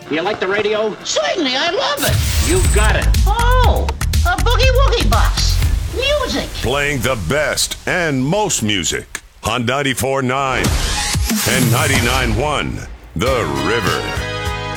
You like the radio? Certainly, I love it. You got it. Oh, a boogie woogie box. Music. Playing the best and most music on 94.9 and 99.1 The River.